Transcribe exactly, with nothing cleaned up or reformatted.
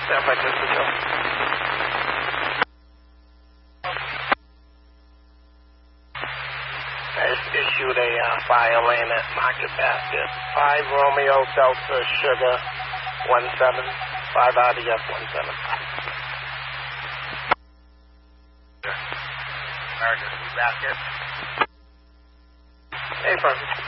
Stand by just for Joe. Issued a uh, fire lane at Market Basket. five Romeo Delta Sugar one seven. five R D F one seven. American Basket. Hey, Francis.